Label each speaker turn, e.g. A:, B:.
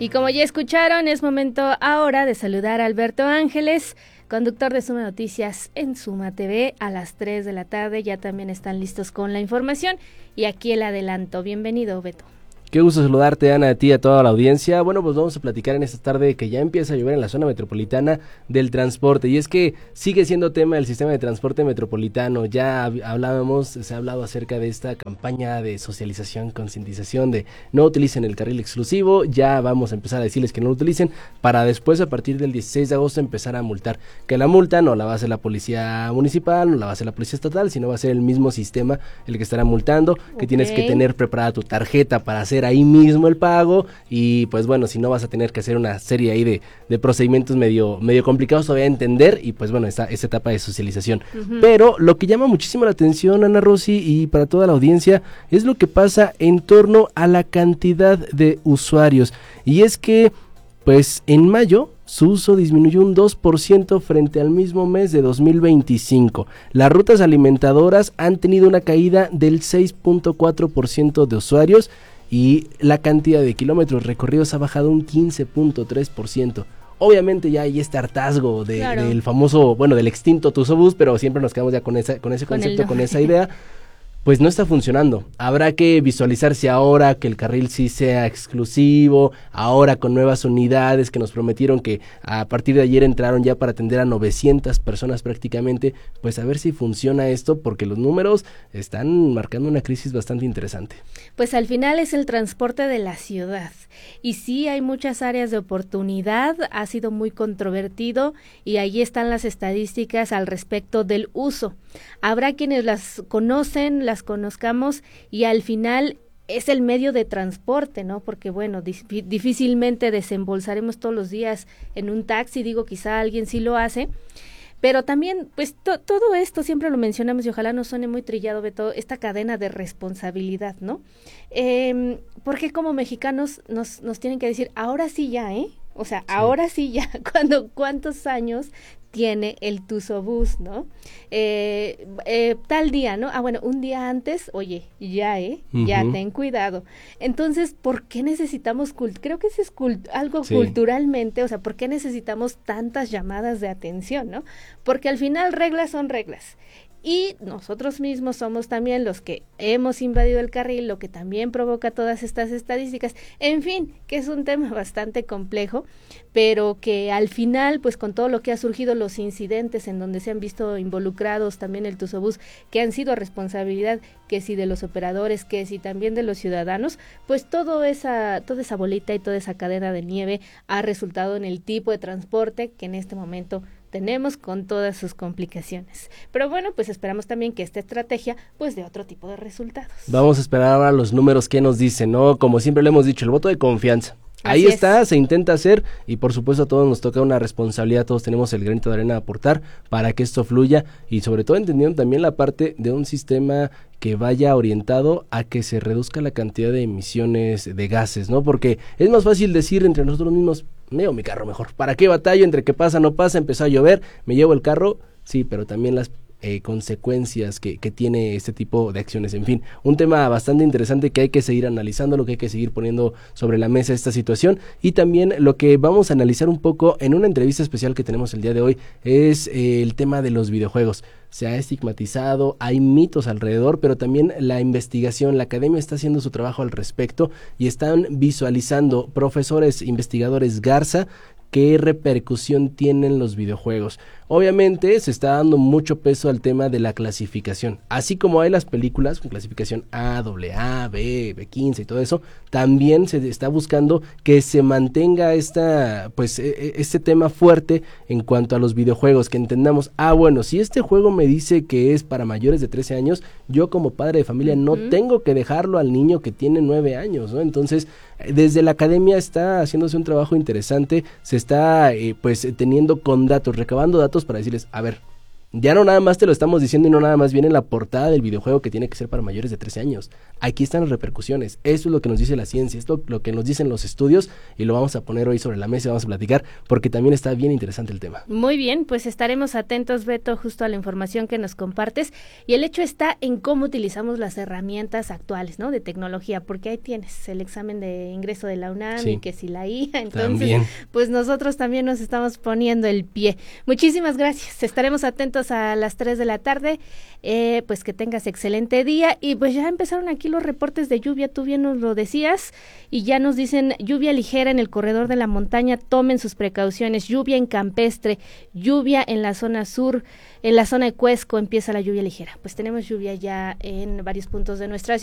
A: Y como ya escucharon, es momento ahora de saludar a Alberto Ángeles, conductor de Suma Noticias en Suma TV a las 3 de la tarde. Ya también están listos con la información y aquí el adelanto. Bienvenido, Beto.
B: Qué gusto saludarte, Ana, a ti y a toda la audiencia. Bueno, pues vamos a platicar en esta tarde que ya empieza a llover en la zona metropolitana del transporte. Y es que sigue siendo tema el sistema de transporte metropolitano. Ya se ha hablado acerca de esta campaña de socialización, concientización de no utilicen el carril exclusivo. Ya vamos a empezar a decirles que no lo utilicen para después, a partir del 16 de agosto, empezar a multar. Que la multa no la va a hacer la policía municipal, no la va a hacer la policía estatal, sino va a ser el mismo sistema el que estará multando, que tienes que tener preparada tu tarjeta para hacer ahí mismo el pago y pues bueno, si no vas a tener que hacer una serie ahí de procedimientos medio complicados todavía de entender y pues bueno, esta etapa de socialización. Pero lo que llama muchísimo la atención, Ana Rosy, y para toda la audiencia, es lo que pasa en torno a la cantidad de usuarios. Y es que pues en mayo su uso disminuyó un 2% frente al mismo mes de 2025. Las rutas alimentadoras han tenido una caída del 6.4% de usuarios y la cantidad de kilómetros recorridos ha bajado un 15.3%. Obviamente ya hay este hartazgo del famoso, bueno, del extinto Tusobús, pero siempre nos quedamos ya con ese concepto, con esa idea. Pues no está funcionando. Habrá que visualizarse ahora que el carril sí sea exclusivo, ahora con nuevas unidades que nos prometieron que a partir de ayer entraron ya para atender a 900 personas prácticamente, pues a ver si funciona esto, porque los números están marcando una crisis bastante interesante.
A: Pues al final es el transporte de la ciudad y sí hay muchas áreas de oportunidad, ha sido muy controvertido y ahí están las estadísticas al respecto del uso. Habrá quienes las conocen, las conozcamos y al final es el medio de transporte, ¿no? Porque bueno, difícilmente desembolsaremos todos los días en un taxi, digo, quizá alguien sí lo hace. Pero también, pues, todo esto siempre lo mencionamos y ojalá no suene muy trillado, Beto, esta cadena de responsabilidad, ¿no? Porque como mexicanos nos tienen que decir, ahora sí ya, O sea, sí. Ahora sí ya, ¿cuántos años tiene el Tusobús, ¿no? Tal día, ¿no? Bueno, un día antes, oye, ya, ya ten cuidado. Entonces, ¿por qué necesitamos creo que eso es algo culturalmente, o sea, ¿por qué necesitamos tantas llamadas de atención, no? Porque al final reglas son reglas. Y nosotros mismos somos también los que hemos invadido el carril, lo que también provoca todas estas estadísticas. En fin, que es un tema bastante complejo, pero que al final, pues con todo lo que ha surgido, los incidentes en donde se han visto involucrados también el Tusobús, que han sido responsabilidad, que si de los operadores, que si también de los ciudadanos, pues toda esa bolita y toda esa cadena de nieve ha resultado en el tipo de transporte que en este momento tenemos con todas sus complicaciones. Pero bueno, pues esperamos también que esta estrategia pues dé otro tipo de resultados.
B: Vamos a esperar ahora los números que nos dicen, ¿no? Como siempre le hemos dicho, el voto de confianza. Ahí está, se intenta hacer y por supuesto a todos nos toca una responsabilidad, todos tenemos el granito de arena a aportar para que esto fluya y sobre todo entendiendo también la parte de un sistema que vaya orientado a que se reduzca la cantidad de emisiones de gases, ¿no? Porque es más fácil decir entre nosotros mismos, me llevo mi carro mejor, ¿para qué batallo entre que pasa, no pasa, empezó a llover, me llevo el carro? Sí, pero también las consecuencias que tiene este tipo de acciones. En fin, un tema bastante interesante que hay que seguir analizando, lo que hay que seguir poniendo sobre la mesa esta situación y también lo que vamos a analizar un poco en una entrevista especial que tenemos el día de hoy es el tema de los videojuegos. Se ha estigmatizado, hay mitos alrededor, pero también la investigación, la academia está haciendo su trabajo al respecto y están visualizando profesores, investigadores Garza, qué repercusión tienen los videojuegos. Obviamente se está dando mucho peso al tema de la clasificación, así como hay las películas con clasificación A, AA, B, B15 y todo eso, también se está buscando que se mantenga este tema fuerte en cuanto a los videojuegos, que entendamos, bueno, si este juego me dice que es para mayores de 13 años, yo como padre de familia no tengo que dejarlo al niño que tiene 9 años, ¿no? Entonces, desde la academia está haciéndose un trabajo interesante, se está teniendo con datos, recabando datos para decirles, a ver, Ya no nada más te lo estamos diciendo y no nada más viene en la portada del videojuego que tiene que ser para mayores de 13 años. Aquí están las repercusiones. Esto es lo que nos dice la ciencia, esto es lo que nos dicen los estudios y lo vamos a poner hoy sobre la mesa y vamos a platicar porque también está bien interesante el tema.
A: Muy bien, pues estaremos atentos, Beto, justo a la información que nos compartes, y el hecho está en cómo utilizamos las herramientas actuales, ¿no? De tecnología, porque ahí tienes el examen de ingreso de la UNAM y que si la IA, entonces
B: también.
A: Pues nosotros también nos estamos poniendo el pie. Muchísimas gracias, estaremos atentos a las 3 de la tarde, pues que tengas excelente día, y pues ya empezaron aquí los reportes de lluvia, tú bien nos lo decías, y ya nos dicen lluvia ligera en el corredor de la montaña, tomen sus precauciones, lluvia en Campestre, lluvia en la zona sur, en la zona de Cuesco empieza la lluvia ligera, pues tenemos lluvia ya en varios puntos de nuestra ciudad.